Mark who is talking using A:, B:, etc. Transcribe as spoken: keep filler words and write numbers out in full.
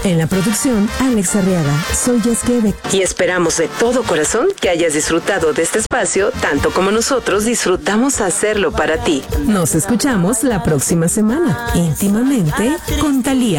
A: En la producción, Alex Arriaga. Soy Jess Quebec.
B: Y esperamos de todo corazón que hayas disfrutado de este espacio tanto como nosotros disfrutamos hacerlo para ti.
A: Nos escuchamos la próxima semana. Íntimamente con Thalía.